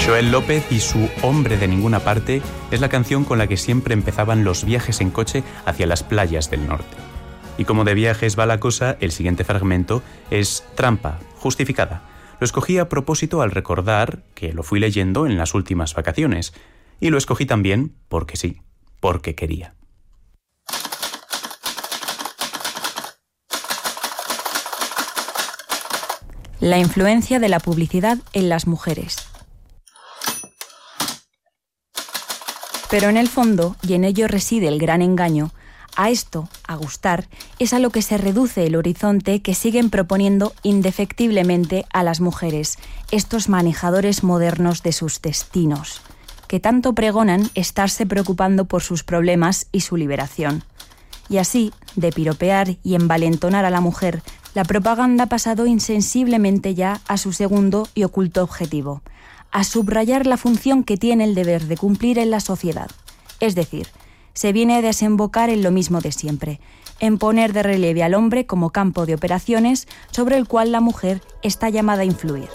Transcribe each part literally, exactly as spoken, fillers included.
Joel López y su Hombre de ninguna parte es la canción con la que siempre empezaban los viajes en coche hacia las playas del norte. Y como de viajes va la cosa, el siguiente fragmento es Trampa, justificada. Lo escogí a propósito al recordar que lo fui leyendo en las últimas vacaciones. Y lo escogí también porque sí, porque quería. La influencia de la publicidad en las mujeres. Pero en el fondo, y en ello reside el gran engaño, a esto, a gustar, es a lo que se reduce el horizonte que siguen proponiendo indefectiblemente a las mujeres, estos manejadores modernos de sus destinos, que tanto pregonan estarse preocupando por sus problemas y su liberación. Y así, de piropear y envalentonar a la mujer, la propaganda ha pasado insensiblemente ya a su segundo y oculto objetivo, a subrayar la función que tiene el deber de cumplir en la sociedad. Es decir, se viene a desembocar en lo mismo de siempre, en poner de relieve al hombre como campo de operaciones sobre el cual la mujer está llamada a influir.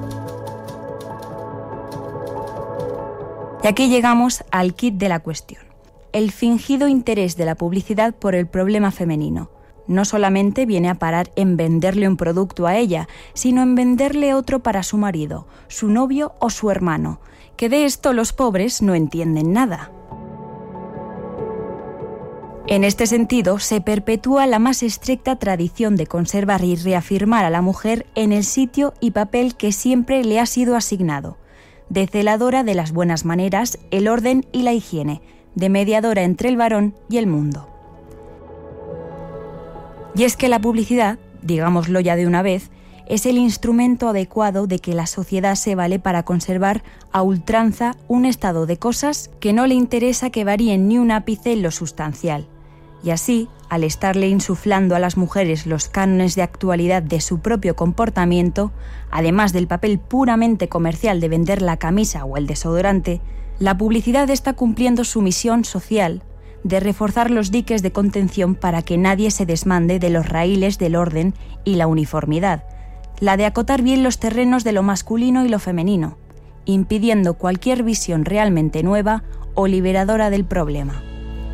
Y aquí llegamos al quid de la cuestión, el fingido interés de la publicidad por el problema femenino. No solamente viene a parar en venderle un producto a ella, sino en venderle otro para su marido, su novio o su hermano, que de esto los pobres no entienden nada. En este sentido, se perpetúa la más estricta tradición de conservar y reafirmar a la mujer en el sitio y papel que siempre le ha sido asignado, de celadora de las buenas maneras, el orden y la higiene, de mediadora entre el varón y el mundo. Y es que la publicidad, digámoslo ya de una vez, es el instrumento adecuado de que la sociedad se vale para conservar a ultranza un estado de cosas que no le interesa que varíen ni un ápice en lo sustancial. Y así, al estarle insuflando a las mujeres los cánones de actualidad de su propio comportamiento, además del papel puramente comercial de vender la camisa o el desodorante, la publicidad está cumpliendo su misión social de reforzar los diques de contención para que nadie se desmande de los raíles del orden y la uniformidad, la de acotar bien los terrenos de lo masculino y lo femenino, impidiendo cualquier visión realmente nueva o liberadora del problema.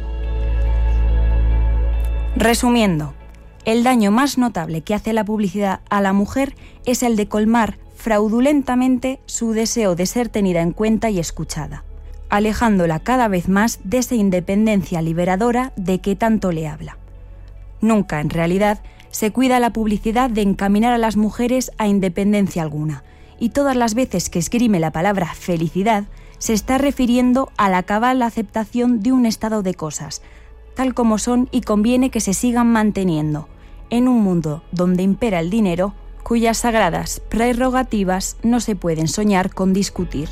Resumiendo, el daño más notable que hace la publicidad a la mujer es el de colmar fraudulentamente su deseo de ser tenida en cuenta y escuchada, alejándola cada vez más de esa independencia liberadora de que tanto le habla. Nunca, en realidad, se cuida la publicidad de encaminar a las mujeres a independencia alguna, y todas las veces que esgrime la palabra felicidad, se está refiriendo a la cabal aceptación de un estado de cosas, tal como son y conviene que se sigan manteniendo, en un mundo donde impera el dinero, cuyas sagradas prerrogativas no se pueden soñar con discutir.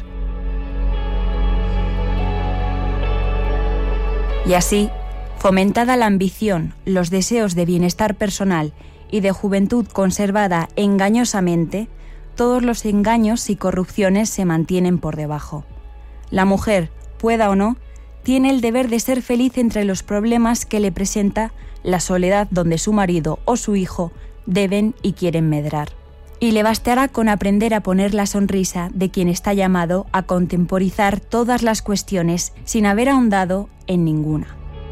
Y así, fomentada la ambición, los deseos de bienestar personal y de juventud conservada engañosamente, todos los engaños y corrupciones se mantienen por debajo. La mujer, pueda o no, tiene el deber de ser feliz entre los problemas que le presenta la soledad donde su marido o su hijo deben y quieren medrar. Y le bastará con aprender a poner la sonrisa de quien está llamado a contemporizar todas las cuestiones sin haber ahondado en ninguna.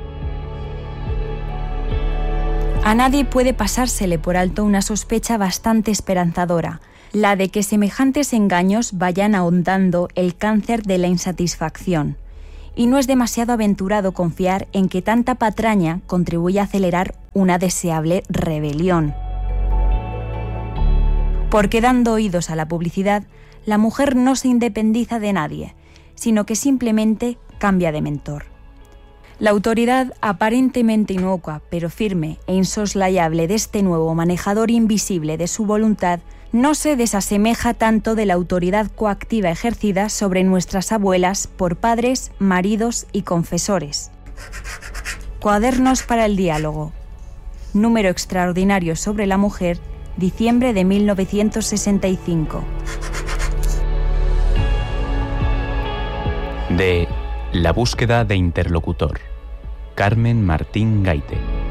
A nadie puede pasársele por alto una sospecha bastante esperanzadora, la de que semejantes engaños vayan ahondando el cáncer de la insatisfacción. Y no es demasiado aventurado confiar en que tanta patraña contribuye a acelerar una deseable rebelión. Porque dando oídos a la publicidad, la mujer no se independiza de nadie, sino que simplemente cambia de mentor. La autoridad aparentemente inocua, pero firme e insoslayable de este nuevo manejador invisible de su voluntad, no se desasemeja tanto de la autoridad coactiva ejercida sobre nuestras abuelas por padres, maridos y confesores. Cuadernos para el diálogo. Número extraordinario sobre la mujer, diciembre de mil novecientos sesenta y cinco. De La búsqueda de interlocutor. Carmen Martín Gaite.